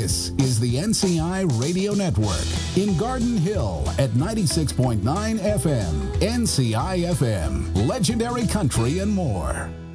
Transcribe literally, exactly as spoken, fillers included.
This is the N C I Radio Network in Garden Hill at ninety-six point nine F M, N C I F M, legendary country and more.